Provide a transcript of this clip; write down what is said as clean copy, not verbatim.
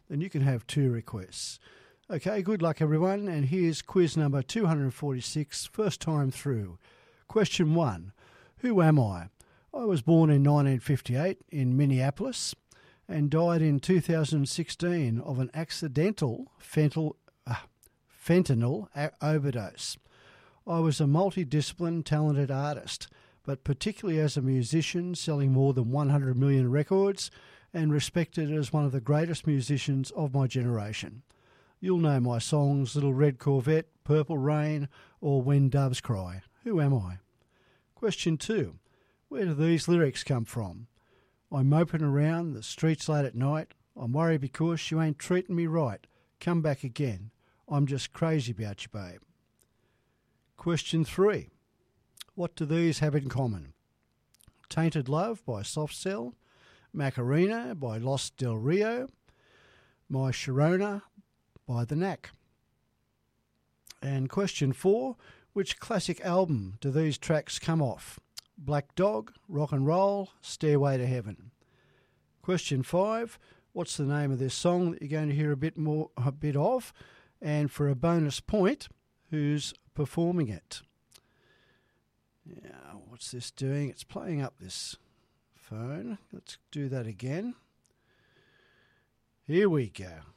then you can have 2 requests. Okay, good luck everyone, and here's quiz number 246, first time through. Question 1. Who am I? I was born in 1958 in Minneapolis and died in 2016 of an accidental fentanyl overdose. I was a multidisciplined, talented artist, but particularly as a musician selling more than 100 million records and respected as one of the greatest musicians of my generation. You'll know my songs Little Red Corvette, Purple Rain, or When Doves Cry. Who am I? Question 2. Where do these lyrics come from? I'm moping around the streets late at night. I'm worried because you ain't treating me right. Come back again. I'm just crazy about you, babe. Question 3. What do these have in common? Tainted Love by Soft Cell, Macarena by Los Del Rio, My Sharona by The Knack. And question 4, which classic album do these tracks come off? Black Dog, Rock and Roll, Stairway to Heaven. Question 5, what's the name of this song that you're going to hear a bit of? And for a bonus point, who's performing it? Now, what's this doing? It's playing up this phone. Let's do that again. Here we go.